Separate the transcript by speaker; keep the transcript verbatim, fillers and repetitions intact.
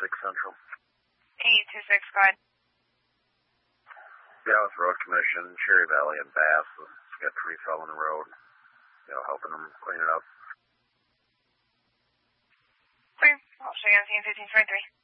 Speaker 1: six Central.
Speaker 2: eight two six, go ahead.
Speaker 1: Yeah, with Road Commission, Cherry Valley and Bass. It's got a tree fell in the road. You know, helping them clean it up.
Speaker 2: Okay, I'll show you on scene fifteen twenty-three.